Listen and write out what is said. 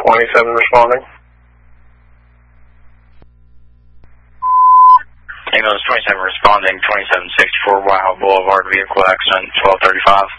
27 responding. Ambulance 27 responding, 2764 Whitehall Boulevard, vehicle accident, 1235.